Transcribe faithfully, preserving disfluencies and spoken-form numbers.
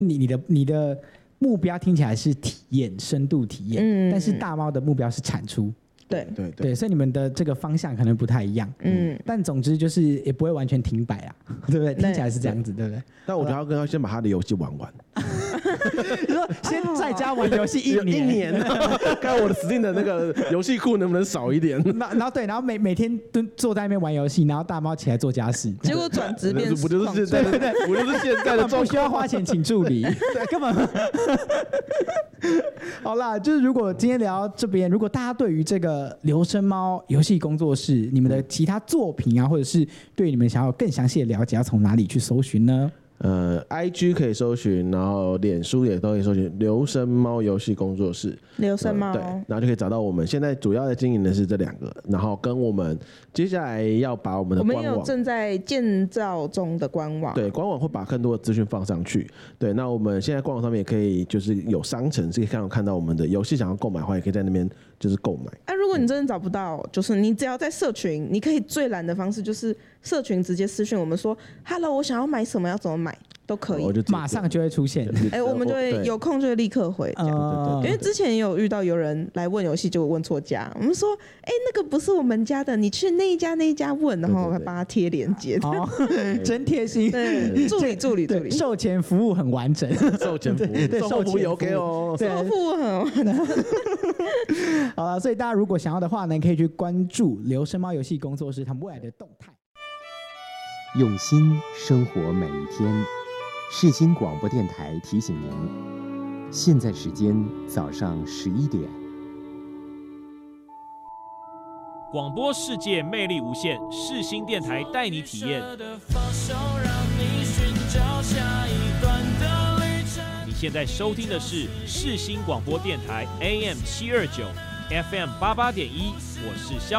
你你的你的目标听起来是体验深度体验，嗯，但是大猫的目标是产出。 对对对, 对，所以你们的这个方向可能不太一样，嗯，但总之就是也不会完全停摆啊，对不对？听起来是这样子，对不对？ 但我觉得要跟他先把他的游戏玩完。 你说先在家玩游戏一年， 一年，看我的 Steam 的那个游戏库能不能少一点？ 然后对，然后每每天蹲坐在那边玩游戏，然后大猫起来做家事， 结果转职变不就是现在的？对对对，不就是现在的？ 不需要花钱请助理，对，根本。好啦，就是如果今天聊到这边，如果大家对于这个流声猫游戏工作室你们的其他作品啊，或者是对你们想要更详细的了解，要从哪里去搜寻呢？ 呃 ，I G 可以搜寻，然后脸书也都可以搜寻流声猫游戏工作室。 流声猫、 呃，对，然后就可以找到我们。现在主要在经营的是这两个，然后跟我们接下来要把我们的官网， 我们有正在建造中的官网， 对，官网会把更多的资讯放上去。对，那我们现在官网上面也可以，就是有商城，是可以看到看到我们的游戏，想要购买的话，也可以在那边就是购买。 啊，如果你真的找不到，就是你只要在社群，你可以最懒的方式就是社群直接私讯我们说 ，Hello， 我想要买什么，要怎么买。都可以， 马上就会出现。 哎、欸，我们就会有空就会立刻回这样。 呃、 因为之前也有遇到有人来问游戏，就问错家。我们说，哎、欸，那个不是我们家的，你去那一家那一家问，然后还帮他贴链接。 哦，真贴心。 对，助理助理助理， 售前服务很完整。 售前服务，售后服务也 OK 哦。 售后服务很完整。 好了，所以大家如果想要的话呢，可以去关注流声猫游戏工作室他们未来的动态。 用心生活每一天。世新广播电台提醒您，现在时间早上十一点。 广播世界魅力无限，世新电台带你体验。你现在收听的是世新广播电台 A M 七二九 F M 八八点一，我是肖。